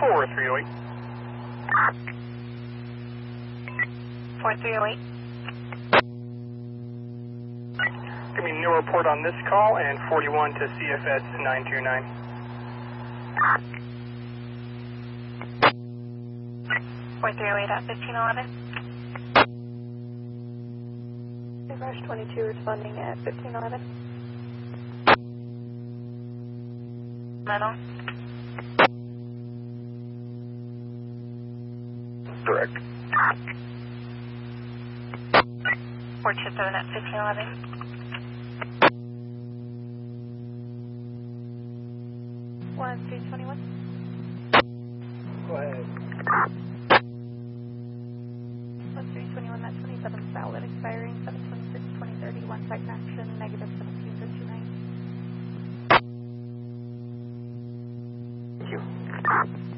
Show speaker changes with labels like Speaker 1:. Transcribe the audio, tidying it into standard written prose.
Speaker 1: 4308.
Speaker 2: 4308.
Speaker 1: Give me no report on this call and 41 to CFS 929.
Speaker 2: 4308 at 1511.
Speaker 3: Rush 22 responding at 1511.
Speaker 2: Metal.
Speaker 1: Correct.
Speaker 2: 427 at 1511.
Speaker 3: One 321.
Speaker 1: Go ahead.
Speaker 3: 1321, that 27 valid, expiring 726-2030, one second action, negative 17229.
Speaker 1: Thank you.